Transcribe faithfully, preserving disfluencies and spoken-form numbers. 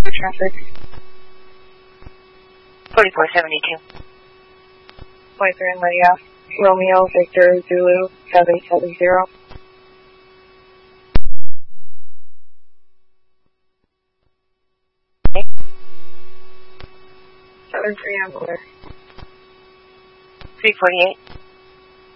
traffic. forty-four seventy-two. twenty-three and letting off. Romeo, Victor, Zulu, seven seven zero. seven three, I'm aware. three forty-eight.